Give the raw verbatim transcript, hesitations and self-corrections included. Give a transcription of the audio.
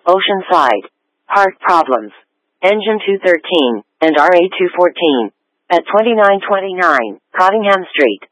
Oceanside. Park problems. Engine two thirteen and R A two fourteen. At twenty-nine twenty-nine, Cottingham Street.